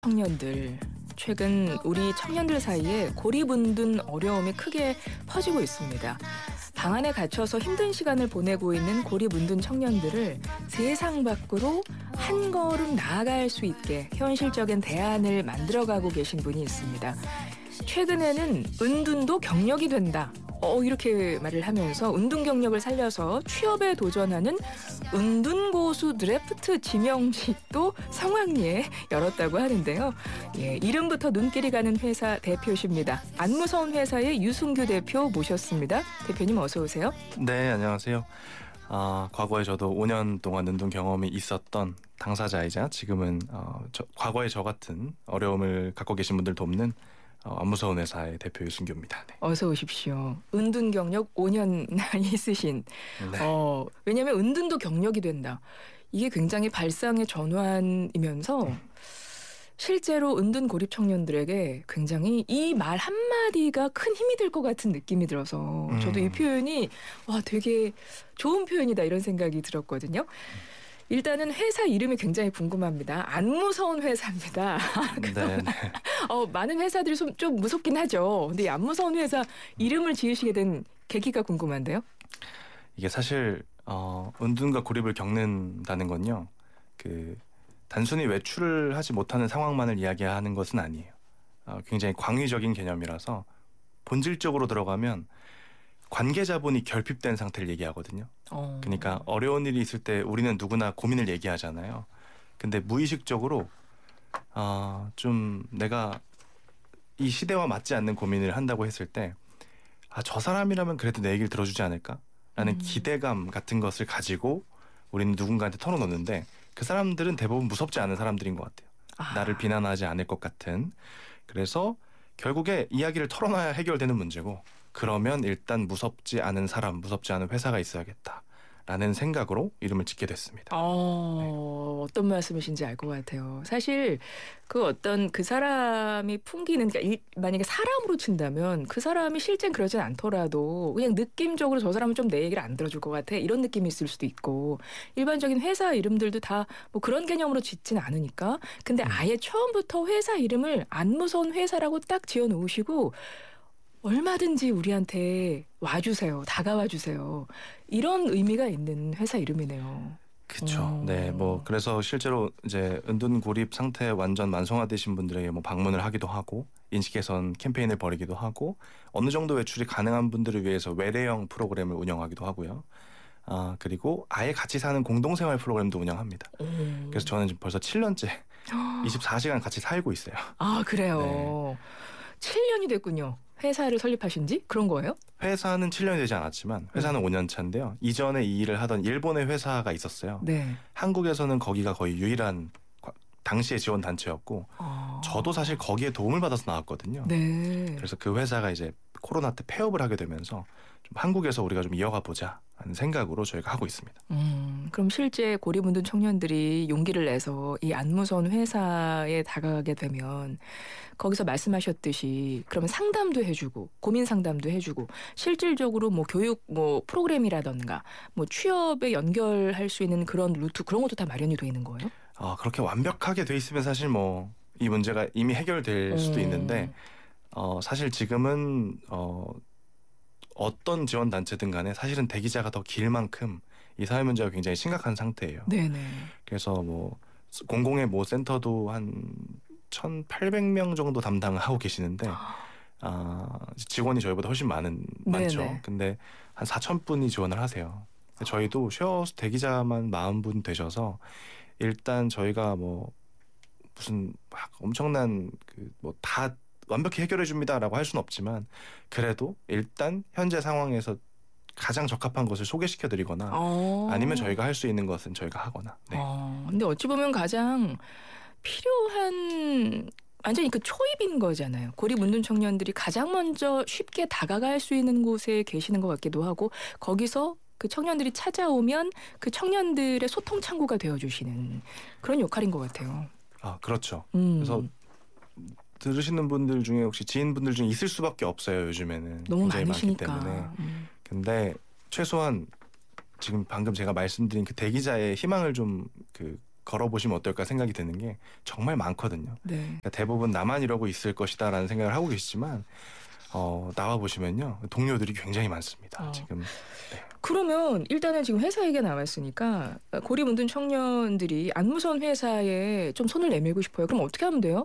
청년들, 최근 우리 청년들 사이에 고립운둔 어려움이 크게 퍼지고 있습니다. 방 안에 갇혀서 힘든 시간을 보내고 있는 고립운둔 청년들을 세상 밖으로 한 걸음 나아갈 수 있게 현실적인 대안을 만들어가고 계신 분이 있습니다. 최근에는 은둔도 경력이 된다. 이렇게 말을 하면서 은둔 경력을 살려서 취업에 도전하는 은둔고수 드래프트 지명식도 성황리에 열었다고 하는데요. 이름부터 눈길이 가는 회사 대표십니다. 안 무서운 회사의 유승규 대표 모셨습니다. 대표님 어서 오세요. 네, 안녕하세요. 과거에 저도 5년 동안 은둔 경험이 있었던 당사자이자 지금은 과거에 저 같은 어려움을 갖고 계신 분들 돕는 안 무서운 회사의 대표 유승규입니다. 네. 어서 오십시오. 은둔 경력 5년 있으신. 네. 왜냐하면 은둔도 경력이 된다. 이게 굉장히 발상의 전환이면서 실제로 은둔 고립 청년들에게 굉장히 이 말 한마디가 큰 힘이 될 것 같은 느낌이 들어서 저도 이 표현이 되게 좋은 표현이다 이런 생각이 들었거든요. 일단은 회사 이름이 굉장히 궁금합니다. 안 무서운 회사입니다. 네. 많은 회사들이 좀 무섭긴 하죠. 근데 이 안 무서운 회사 이름을 지으시게 된 계기가 궁금한데요. 이게 사실 은둔과 고립을 겪는다는 건요. 단순히 외출을 하지 못하는 상황만을 이야기하는 것은 아니에요. 굉장히 광의적인 개념이라서 본질적으로 들어가면 관계자분이 결핍된 상태를 얘기하거든요. 그러니까 어려운 일이 있을 때 우리는 누구나 고민을 얘기하잖아요. 근데 무의식적으로 좀 내가 이 시대와 맞지 않는 고민을 한다고 했을 때 저 사람이라면 그래도 내 얘기를 들어주지 않을까라는 기대감 같은 것을 가지고 우리는 누군가한테 털어놓는데 그 사람들은 대부분 무섭지 않은 사람들인 것 같아요. 나를 비난하지 않을 것 같은. 그래서 결국에 이야기를 털어놔야 해결되는 문제고 그러면 일단 무섭지 않은 사람, 무섭지 않은 회사가 있어야겠다라는 생각으로 이름을 짓게 됐습니다. 어떤 말씀이신지 알 것 같아요. 사실 그 사람이 풍기는, 그러니까 만약에 사람으로 친다면 그 사람이 실제는 그러진 않더라도 그냥 느낌적으로 저 사람은 좀 내 얘기를 안 들어줄 것 같아 이런 느낌이 있을 수도 있고, 일반적인 회사 이름들도 다 뭐 그런 개념으로 짓진 않으니까. 근데 아예 처음부터 회사 이름을 안 무서운 회사라고 딱 지어 놓으시고 얼마든지 우리한테 와주세요. 다가와 주세요. 이런 의미가 있는 회사 이름이네요. 그렇죠. 네, 그래서 실제로 이제 은둔 고립 상태 완전 만성화되신 분들에게 방문을 하기도 하고 인식 개선 캠페인을 벌이기도 하고 어느 정도 외출이 가능한 분들을 위해서 외래형 프로그램을 운영하기도 하고요. 그리고 아예 같이 사는 공동생활 프로그램도 운영합니다. 그래서 저는 지금 벌써 7년째 24시간 같이 살고 있어요. 그래요. 네. 7년이 됐군요. 회사를 설립하신 지? 그런 거예요? 회사는 7년이 되지 않았지만 회사는 5년 차인데요. 이전에 이 일을 하던 일본의 회사가 있었어요. 네. 한국에서는 거기가 거의 유일한 당시의 지원 단체였고 저도 사실 거기에 도움을 받아서 나왔거든요. 네. 그래서 그 회사가 이제 코로나 때 폐업을 하게 되면서 좀 한국에서 우리가 좀 이어가 보자 하는 생각으로 저희가 하고 있습니다. 그럼 실제 고립운둔 청년들이 용기를 내서 이 안 무서운 회사에 다가가게 되면 거기서 말씀하셨듯이 그러면 상담도 해주고 고민 상담도 해주고 실질적으로 교육 프로그램이라던가 취업에 연결할 수 있는 그런 루트 그런 것도 다 마련이 돼 있는 거예요? 그렇게 완벽하게 돼 있으면 사실 이 문제가 이미 해결될 수도 있는데 사실 지금은 어떤 지원 단체든 간에 사실은 대기자가 더 길 만큼 이 사회 문제가 굉장히 심각한 상태예요. 네네. 그래서 공공의 센터도 한 1,800명 정도 담당을 하고 계시는데 직원이 저희보다 훨씬 많죠. 근데 한 4,000분이 지원을 하세요. 저희도 쉐어하우스 대기자만 40분 되셔서 일단 저희가 무슨 엄청난 다 완벽히 해결해 줍니다라고 할 수는 없지만 그래도 일단 현재 상황에서 가장 적합한 것을 소개시켜 드리거나 아니면 저희가 할 수 있는 것은 저희가 하거나. 네. 근데 어찌 보면 가장 필요한 완전히 초입인 거잖아요. 고립운둔 청년들이 가장 먼저 쉽게 다가갈 수 있는 곳에 계시는 것 같기도 하고 거기서 그 청년들이 찾아오면 그 청년들의 소통 창구가 되어주시는 그런 역할인 것 같아요. 그렇죠. 그래서 들으시는 분들 중에 혹시 지인분들 중에 있을 수밖에 없어요. 요즘에는 너무 굉장히 많으시니까. 많기 때문에. 근데 최소한 지금 방금 제가 말씀드린 그 대기자의 희망을 좀 걸어보시면 어떨까 생각이 드는 게 정말 많거든요. 네. 그러니까 대부분 나만 이러고 있을 것이다라는 생각을 하고 계시지만 나와 보시면요 동료들이 굉장히 많습니다. 지금. 네. 그러면 일단은 지금 회사 얘기가 나왔으니까 고립운둔 청년들이 안 무서운 회사에 좀 손을 내밀고 싶어요. 그럼 어떻게 하면 돼요?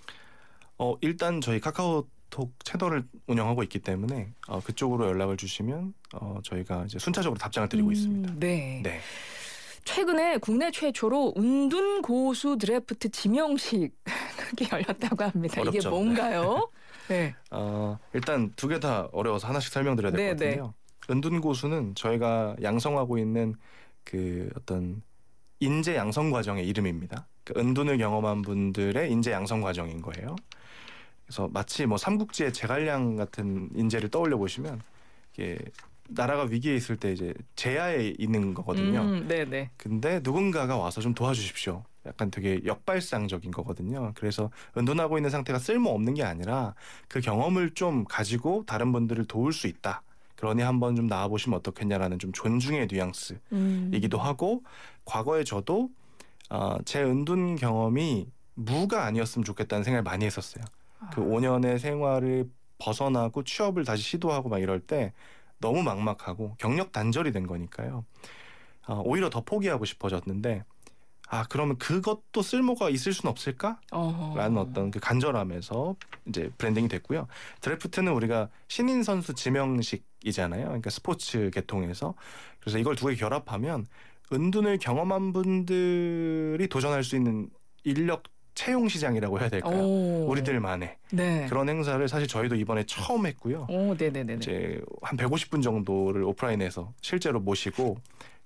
일단 저희 카카오톡 채널을 운영하고 있기 때문에 그쪽으로 연락을 주시면 저희가 이제 순차적으로 답장을 드리고 있습니다. 네. 네. 최근에 국내 최초로 운둔 고수 드래프트 지명식이 열렸다고 합니다. 어렵죠. 이게 뭔가요? 네. 일단 두 개 다 어려워서 하나씩 설명드려야 될 것 같은데요. 은둔 고수는 저희가 양성하고 있는 그 어떤 인재 양성 과정의 이름입니다. 그러니까 은둔을 경험한 분들의 인재 양성 과정인 거예요. 그래서 마치 뭐 삼국지의 제갈량 같은 인재를 떠올려 보시면 이게 나라가 위기에 있을 때 이제 제야에 있는 거거든요. 네네. 근데 누군가가 와서 좀 도와주십시오. 약간 되게 역발상적인 거거든요. 그래서 은둔하고 있는 상태가 쓸모없는 게 아니라 그 경험을 좀 가지고 다른 분들을 도울 수 있다. 그러니 한번 좀 나와보시면 어떻겠냐라는 좀 존중의 뉘앙스이기도 하고 과거에 저도 제 은둔 경험이 무가 아니었으면 좋겠다는 생각을 많이 했었어요. 그 5년의 생활을 벗어나고 취업을 다시 시도하고 막 이럴 때 너무 막막하고 경력 단절이 된 거니까요. 오히려 더 포기하고 싶어졌는데 그러면 그것도 쓸모가 있을 수는 없을까? 라는 어떤 그 간절함에서 이제 브랜딩이 됐고요. 드래프트는 우리가 신인 선수 지명식이잖아요. 그러니까 스포츠 계통에서. 그래서 이걸 두 개 결합하면 은둔을 경험한 분들이 도전할 수 있는 인력 채용 시장이라고 해야 될까요? 우리들만의 네. 그런 행사를 사실 저희도 이번에 처음 했고요. 네네네. 이제 한 150분 정도를 오프라인에서 실제로 모시고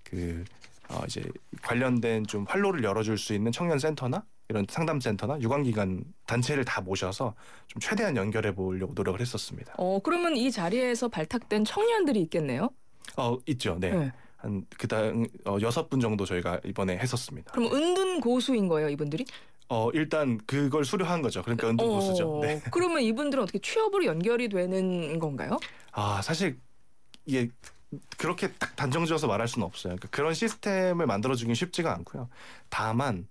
이제 관련된 좀 활로를 열어줄 수 있는 청년 센터나 이런 상담 센터나 유관기관 단체를 다 모셔서 좀 최대한 연결해 보려고 노력을 했었습니다. 그러면 이 자리에서 발탁된 청년들이 있겠네요? 있죠. 네. 한 그당 6분 정도 저희가 이번에 했었습니다. 그럼 은둔 고수인 거예요, 이분들이? 일단 그걸 수료한 거죠. 그러니까 은둔 고수죠. 네. 그러면 이분들은 어떻게 취업으로 연결이 되는 건가요? 사실 이게 그렇게 딱 단정지어서 말할 수는 없어요. 그러니까 그런 시스템을 만들어주긴 쉽지가 않고요. 다만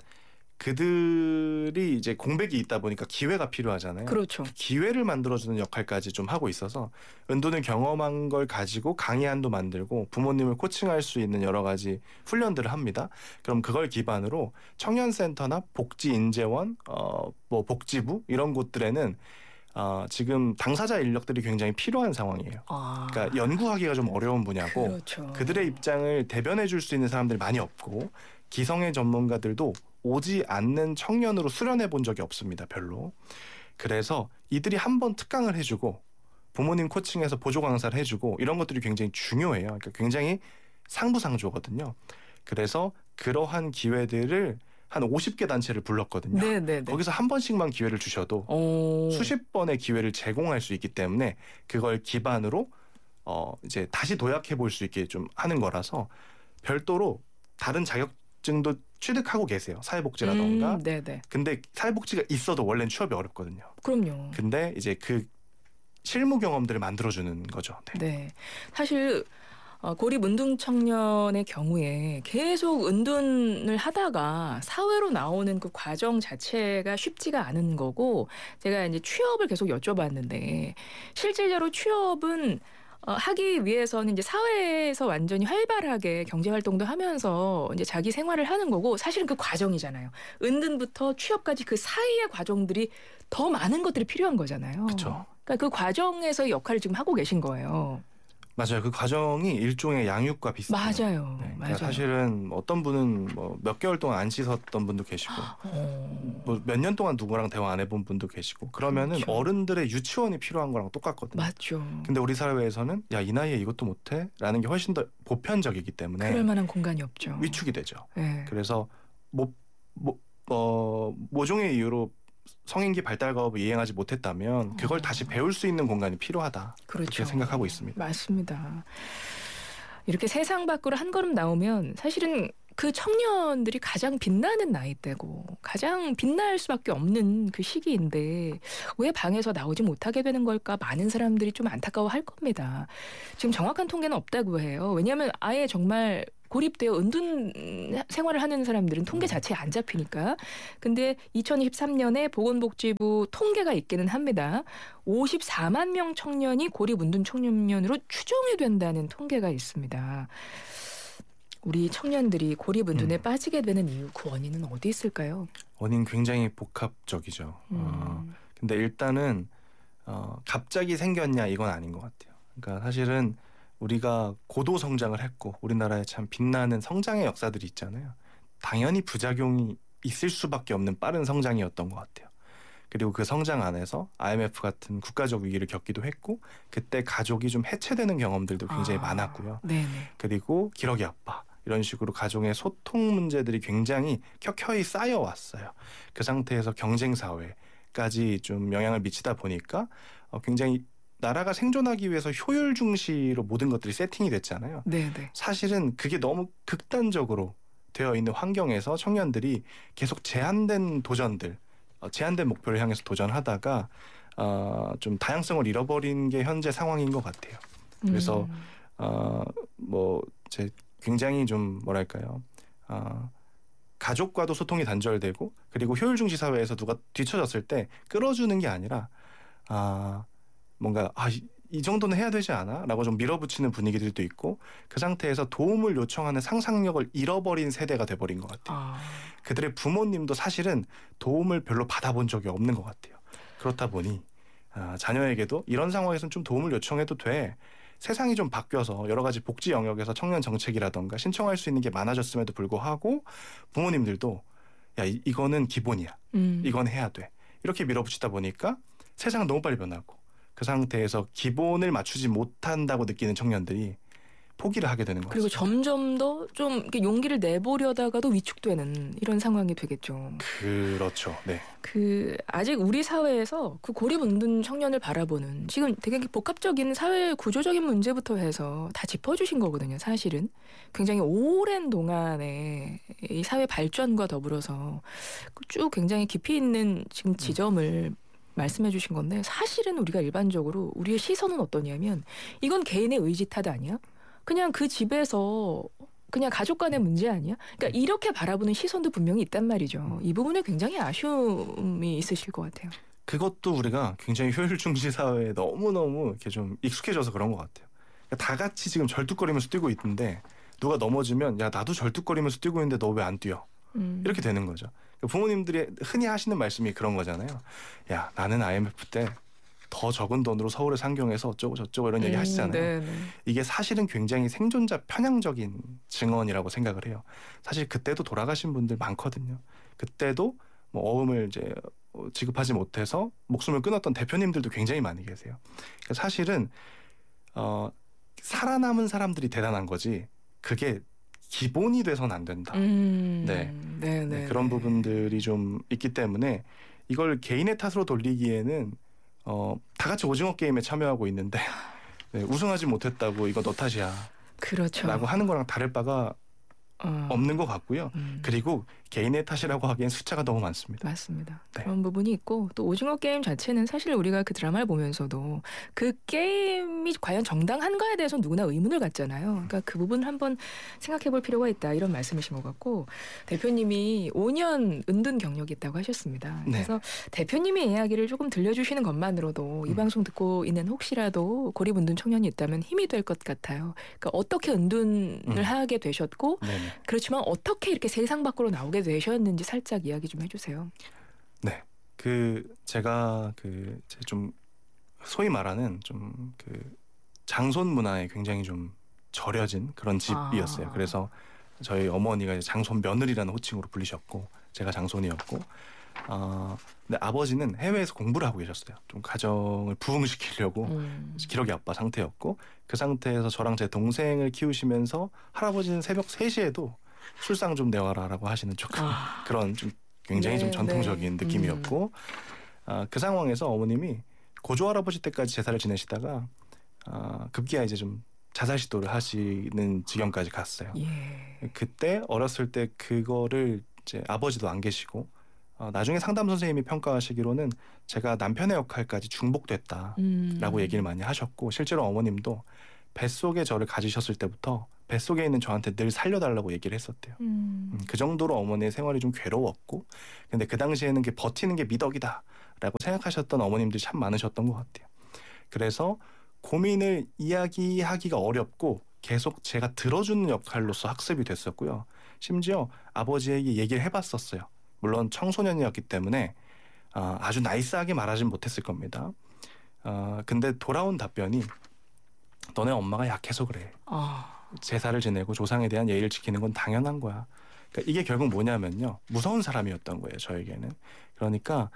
그들이 이제 공백이 있다 보니까 기회가 필요하잖아요. 그렇죠. 그 기회를 만들어주는 역할까지 좀 하고 있어서 은둔을 경험한 걸 가지고 강의안도 만들고 부모님을 코칭할 수 있는 여러 가지 훈련들을 합니다. 그럼 그걸 기반으로 청년센터나 복지인재원, 뭐 복지부 이런 곳들에는 지금 당사자 인력들이 굉장히 필요한 상황이에요. 그러니까 연구하기가 좀 어려운 분야고 그렇죠. 그들의 입장을 대변해 줄 수 있는 사람들이 많이 없고 기성의 전문가들도 오지 않는 청년으로 수련해 본 적이 없습니다. 별로. 그래서 이들이 한번 특강을 해주고 부모님 코칭해서 보조 강사를 해주고 이런 것들이 굉장히 중요해요. 그러니까 굉장히 상부상조거든요. 그래서 그러한 기회들을 한 50개 단체를 불렀거든요. 네네네. 거기서 한 번씩만 기회를 주셔도 수십 번의 기회를 제공할 수 있기 때문에 그걸 기반으로 이제 다시 도약해 볼 수 있게 좀 하는 거라서 별도로 다른 자격증도 취득하고 계세요. 사회복지라던가. 네네. 근데 사회복지가 있어도 원래는 취업이 어렵거든요. 그럼요. 근데 이제 그 실무 경험들을 만들어주는 거죠. 네. 사실 고립 은둔 청년의 경우에 계속 은둔을 하다가 사회로 나오는 그 과정 자체가 쉽지가 않은 거고 제가 이제 취업을 계속 여쭤봤는데 실질적으로 취업은 하기 위해서는 이제 사회에서 완전히 활발하게 경제 활동도 하면서 이제 자기 생활을 하는 거고 사실은 그 과정이잖아요. 은둔부터 취업까지 그 사이의 과정들이 더 많은 것들이 필요한 거잖아요. 그렇죠. 그러니까 그 과정에서의 역할을 지금 하고 계신 거예요. 맞아요. 그 과정이 일종의 양육과 비슷해요. 맞아요. 네, 그러니까 맞아요. 사실은 어떤 분은 뭐 몇 개월 동안 안 씻었던 분도 계시고 뭐 몇 년 동안 누구랑 대화 안 해본 분도 계시고 그러면은 그렇죠. 어른들의 유치원이 필요한 거랑 똑같거든요. 맞죠. 근데 우리 사회에서는 야, 이 나이에 이것도 못해? 라는 게 훨씬 더 보편적이기 때문에 그럴 만한 공간이 없죠. 위축이 되죠. 네. 그래서 모종의 이유로 성인기 발달 과업을 이행하지 못했다면 그걸 다시 배울 수 있는 공간이 필요하다. 그렇죠. 그렇게 생각하고 있습니다. 맞습니다. 이렇게 세상 밖으로 한 걸음 나오면 사실은 그 청년들이 가장 빛나는 나이대고 가장 빛날 수밖에 없는 그 시기인데 왜 방에서 나오지 못하게 되는 걸까? 많은 사람들이 좀 안타까워할 겁니다. 지금 정확한 통계는 없다고 해요. 왜냐하면 아예 정말 고립되어 은둔 생활을 하는 사람들은 통계 자체에 안 잡히니까. 근데 2023년에 보건복지부 통계가 있기는 합니다. 54만 명 청년이 고립 은둔 청년으로 추정이 된다는 통계가 있습니다. 우리 청년들이 고립 은둔에 빠지게 되는 이유, 그 원인은 어디 있을까요? 원인 굉장히 복합적이죠. 근데 일단은 갑자기 생겼냐 이건 아닌 것 같아요. 그러니까 사실은 우리가 고도 성장을 했고 우리나라에 참 빛나는 성장의 역사들이 있잖아요. 당연히 부작용이 있을 수밖에 없는 빠른 성장이었던 것 같아요. 그리고 그 성장 안에서 IMF 같은 국가적 위기를 겪기도 했고 그때 가족이 좀 해체되는 경험들도 굉장히 많았고요. 네네. 그리고 기러기 아빠 이런 식으로 가족의 소통 문제들이 굉장히 켜켜이 쌓여왔어요. 그 상태에서 경쟁 사회까지 좀 영향을 미치다 보니까 굉장히 나라가 생존하기 위해서 효율 중시로 모든 것들이 세팅이 됐잖아요. 네네. 사실은 그게 너무 극단적으로 되어 있는 환경에서 청년들이 계속 제한된 도전들, 제한된 목표를 향해서 도전하다가 좀 다양성을 잃어버린 게 현재 상황인 것 같아요. 그래서 제 굉장히 좀 뭐랄까요, 가족과도 소통이 단절되고 그리고 효율 중시 사회에서 누가 뒤처졌을 때 끌어주는 게 아니라 뭔가 이 정도는 해야 되지 않아? 라고 좀 밀어붙이는 분위기들도 있고 그 상태에서 도움을 요청하는 상상력을 잃어버린 세대가 돼버린 것 같아요. 그들의 부모님도 사실은 도움을 별로 받아본 적이 없는 것 같아요. 그렇다 보니 자녀에게도 이런 상황에서는 좀 도움을 요청해도 돼. 세상이 좀 바뀌어서 여러 가지 복지 영역에서 청년 정책이라던가 신청할 수 있는 게 많아졌음에도 불구하고 부모님들도 야 이거는 기본이야. 이건 해야 돼. 이렇게 밀어붙이다 보니까 세상은 너무 빨리 변하고 그 상태에서 기본을 맞추지 못한다고 느끼는 청년들이 포기를 하게 되는 거죠. 그리고 점점 더 좀 용기를 내보려다가도 위축되는 이런 상황이 되겠죠. 그렇죠. 네. 아직 우리 사회에서 그 고립 은둔 청년을 바라보는 지금 되게 복합적인 사회 구조적인 문제부터 해서 다 짚어주신 거거든요. 사실은 굉장히 오랜 동안에 이 사회 발전과 더불어서 쭉 굉장히 깊이 있는 지금 지점을 말씀해 주신 건데 사실은 우리가 일반적으로 우리의 시선은 어떠냐면 이건 개인의 의지 탓 아니야? 그냥 그 집에서 그냥 가족 간의 문제 아니야? 그러니까 이렇게 바라보는 시선도 분명히 있단 말이죠. 이 부분에 굉장히 아쉬움이 있으실 것 같아요. 그것도 우리가 굉장히 효율 중시 사회에 너무너무 이렇게 좀 익숙해져서 그런 것 같아요. 그러니까 다 같이 지금 절뚝거리면서 뛰고 있는데 누가 넘어지면 야 나도 절뚝거리면서 뛰고 있는데 너 왜 안 뛰어? 이렇게 되는 거죠. 부모님들이 흔히 하시는 말씀이 그런 거잖아요. 야 나는 IMF 때 더 적은 돈으로 서울의 상경에서 어쩌고 저쩌고 이런 얘기 하시잖아요. 네네. 이게 사실은 굉장히 생존자 편향적인 증언이라고 생각을 해요. 사실 그때도 돌아가신 분들 많거든요. 그때도 뭐 어음을 이제 지급하지 못해서 목숨을 끊었던 대표님들도 굉장히 많이 계세요. 그러니까 사실은 살아남은 사람들이 대단한 거지 그게 기본이 돼서는 안 된다. 네, 그런 부분들이 좀 있기 때문에 이걸 개인의 탓으로 돌리기에는 다 같이 오징어 게임에 참여하고 있는데 우승하지 못했다고 이거 너 탓이야. 그렇죠. 라고 하는 거랑 다를 바가 없는 것 같고요. 그리고 개인의 탓이라고 하기엔 숫자가 너무 많습니다. 맞습니다. 네. 그런 부분이 있고 또 오징어 게임 자체는 사실 우리가 그 드라마를 보면서도 그 게임이 과연 정당한가에 대해서 누구나 의문을 갖잖아요. 그러니까 그 부분을 한번 생각해 볼 필요가 있다 이런 말씀이신 것 같고 대표님이 5년 은둔 경력이 있다고 하셨습니다. 그래서 대표님의 이야기를 조금 들려주시는 것만으로도 이 방송 듣고 있는 혹시라도 고립 은둔 청년이 있다면 힘이 될 것 같아요. 그러니까 어떻게 은둔을 하게 되셨고 그렇지만 어떻게 이렇게 세상 밖으로 나오게 되셨는지 살짝 이야기 좀 해주세요. 네, 제가 좀 소위 말하는 좀 장손 문화에 굉장히 좀 절여진 그런 집이었어요. 그래서 저희 어머니가 이제 장손 며느리라는 호칭으로 불리셨고 제가 장손이었고, 근데 아버지는 해외에서 공부를 하고 계셨어요. 좀 가정을 부흥시키려고 기러기 아빠 상태였고 그 상태에서 저랑 제 동생을 키우시면서 할아버지는 새벽 3시에도 술상 좀 내와라라고 하시는 조금 그런 좀 굉장히 좀 전통적인 느낌이었고 그 상황에서 어머님이 고조 할아버지 때까지 제사를 지내시다가 급기야 이제 좀 자살 시도를 하시는 지경까지 갔어요. 예. 그때 어렸을 때 그거를 이제 아버지도 안 계시고 나중에 상담 선생님이 평가하시기로는 제가 남편의 역할까지 중복됐다라고 얘기를 많이 하셨고 실제로 어머님도 뱃속에 저를 가지셨을 때부터 뱃속에 있는 저한테 늘 살려달라고 얘기를 했었대요. 그 정도로 어머니의 생활이 좀 괴로웠고 근데 그 당시에는 버티는 게 미덕이다라고 생각하셨던 어머님들이 참 많으셨던 것 같아요. 그래서 고민을 이야기하기가 어렵고 계속 제가 들어주는 역할로서 학습이 됐었고요. 심지어 아버지에게 얘기를 해봤었어요. 물론 청소년이었기 때문에 아주 나이스하게 말하진 못했을 겁니다. 근데 돌아온 답변이 너네 엄마가 약해서 그래. 제사를 지내고 조상에 대한 예의를 지키는 건 당연한 거야. 그러니까 이게 결국 뭐냐면요. 무서운 사람이었던 거예요. 저에게는. 그러니까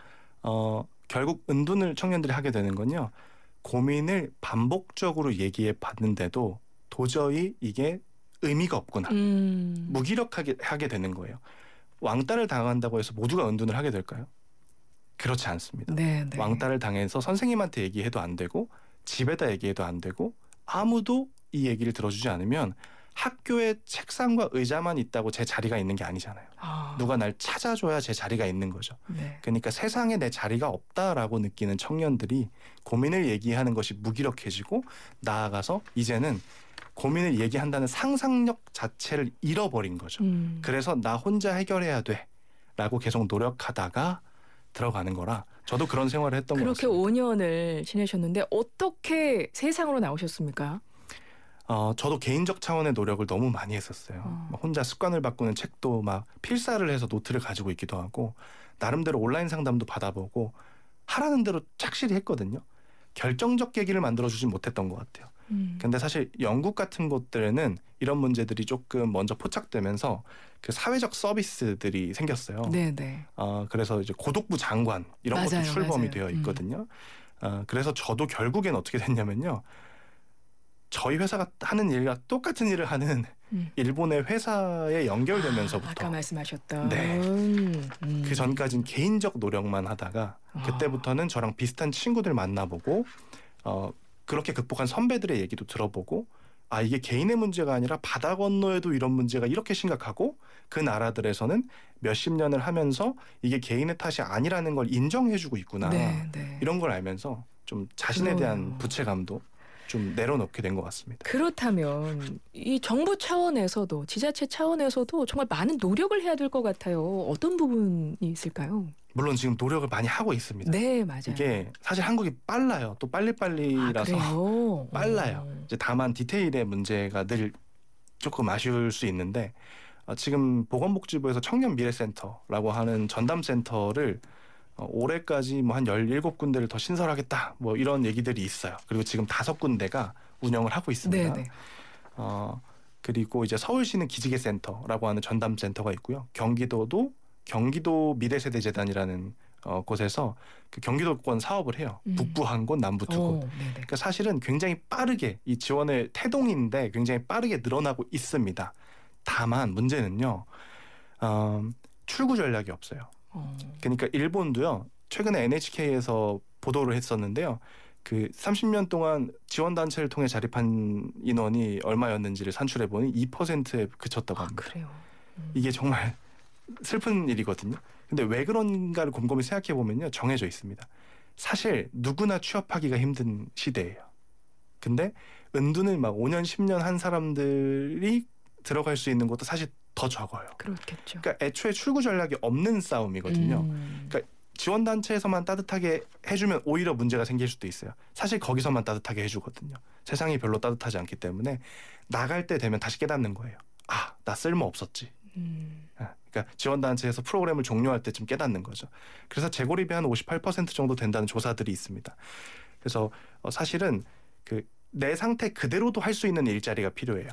결국 은둔을 청년들이 하게 되는 건요. 고민을 반복적으로 얘기해 봤는데도 도저히 이게 의미가 없구나. 무기력하게 하게 되는 거예요. 왕따를 당한다고 해서 모두가 은둔을 하게 될까요? 그렇지 않습니다. 네, 네. 왕따를 당해서 선생님한테 얘기해도 안 되고 집에다 얘기해도 안 되고 아무도 이 얘기를 들어주지 않으면 학교에 책상과 의자만 있다고 제 자리가 있는 게 아니잖아요. 누가 날 찾아줘야 제 자리가 있는 거죠. 네. 그러니까 세상에 내 자리가 없다라고 느끼는 청년들이 고민을 얘기하는 것이 무기력해지고 나아가서 이제는 고민을 얘기한다는 상상력 자체를 잃어버린 거죠. 그래서 나 혼자 해결해야 돼라고 계속 노력하다가 들어가는 거라 저도 그런 생활을 했던 것 그렇게 같습니다. 5년을 지내셨는데 어떻게 세상으로 나오셨습니까? 저도 개인적 차원의 노력을 너무 많이 했었어요. 혼자 습관을 바꾸는 책도 막 필사를 해서 노트를 가지고 있기도 하고 나름대로 온라인 상담도 받아보고 하라는 대로 착실히 했거든요. 결정적 계기를 만들어주진 못했던 것 같아요. 근데 사실 영국 같은 곳들에는 이런 문제들이 조금 먼저 포착되면서 그 사회적 서비스들이 생겼어요. 네네. 그래서 이제 고독부 장관 이런 맞아요, 것도 출범이 맞아요. 되어 있거든요. 그래서 저도 결국엔 어떻게 됐냐면요. 저희 회사가 하는 일과 똑같은 일을 하는 일본의 회사에 연결되면서부터 아까 말씀하셨던 네. 그 전까지는 개인적 노력만 하다가 그때부터는 저랑 비슷한 친구들 만나보고 그렇게 극복한 선배들의 얘기도 들어보고 이게 개인의 문제가 아니라 바다 건너에도 이런 문제가 이렇게 심각하고 그 나라들에서는 몇십 년을 하면서 이게 개인의 탓이 아니라는 걸 인정해주고 있구나. 네, 네. 이런 걸 알면서 좀 자신에 대한 부채감도 좀 내려놓게 된 것 같습니다. 그렇다면 이 정부 차원에서도 지자체 차원에서도 정말 많은 노력을 해야 될 것 같아요. 어떤 부분이 있을까요? 물론 지금 노력을 많이 하고 있습니다. 네, 맞아요. 이게 사실 한국이 빨라요. 또 빨리빨리라서 그래요? 빨라요. 이제 다만 디테일의 문제가 늘 조금 아쉬울 수 있는데 지금 보건복지부에서 청년미래센터라고 하는 전담센터를 올해까지 한 17군데를 더 신설하겠다. 이런 얘기들이 있어요. 그리고 지금 5군데가 운영을 하고 있습니다. 네네. 그리고 이제 서울시는 기지개센터라고 하는 전담센터가 있고요. 경기도도 경기도 미래세대재단이라는 곳에서 그 경기도권 사업을 해요. 북부 한 곳, 남부 두 곳. 그러니까 사실은 굉장히 빠르게 이 지원의 태동인데 굉장히 빠르게 늘어나고 있습니다. 다만 문제는요. 출구 전략이 없어요. 그러니까 일본도요. 최근에 NHK에서 보도를 했었는데요. 그 30년 동안 지원단체를 통해 자립한 인원이 얼마였는지를 산출해보니 2%에 그쳤다고 합니다. 그래요? 이게 정말 슬픈 일이거든요. 근데 왜 그런가를 곰곰이 생각해보면요. 정해져 있습니다. 사실 누구나 취업하기가 힘든 시대예요. 근데 은둔을 5년, 10년 한 사람들이 들어갈 수 있는 것도 사실 더 적어요. 그렇겠죠. 그러니까 애초에 출구 전략이 없는 싸움이거든요. 그러니까 지원단체에서만 따뜻하게 해주면 오히려 문제가 생길 수도 있어요. 사실 거기서만 따뜻하게 해주거든요. 세상이 별로 따뜻하지 않기 때문에 나갈 때 되면 다시 깨닫는 거예요. 나 쓸모 없었지. 그러니까 지원단체에서 프로그램을 종료할 때쯤 깨닫는 거죠. 그래서 재고립이 한 58% 정도 된다는 조사들이 있습니다. 그래서 사실은 내 상태 그대로도 할 수 있는 일자리가 필요해요.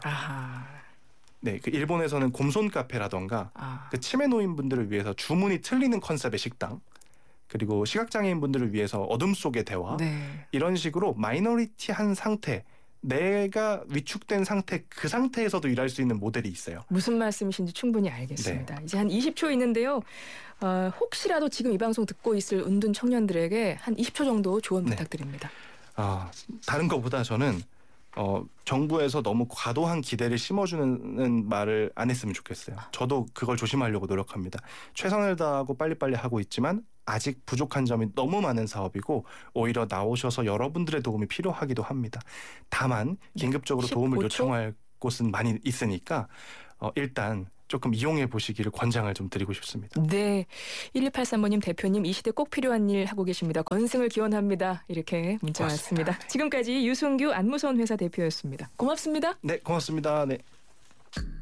네, 일본에서는 곰손 카페라던가 치매 노인분들을 위해서 주문이 틀리는 컨셉의 식당, 그리고 시각장애인분들을 위해서 어둠 속의 대화, 이런 식으로 마이너리티한 상태, 내가 위축된 상태, 그 상태에서도 일할 수 있는 모델이 있어요. 무슨 말씀이신지 충분히 알겠습니다. 이제 한 20초 있는데요. 혹시라도 지금 이 방송 듣고 있을 은둔 청년들에게 한 20초 정도 조언 부탁드립니다. 다른 것보다 저는 정부에서 너무 과도한 기대를 심어주는 말을 안 했으면 좋겠어요. 저도 그걸 조심하려고 노력합니다. 최선을 다하고 빨리빨리 하고 있지만 아직 부족한 점이 너무 많은 사업이고 오히려 나오셔서 여러분들의 도움이 필요하기도 합니다. 다만 긴급적으로 도움을 15초? 요청할 곳은 많이 있으니까 일단 조금 이용해 보시기를 권장을 좀 드리고 싶습니다. 네. 1283번님 대표님 이 시대 꼭 필요한 일 하고 계십니다. 건승을 기원합니다. 이렇게 문자 고맙습니다. 왔습니다. 지금까지 유승규 안무선 회사 대표였습니다. 고맙습니다. 네, 고맙습니다. 네.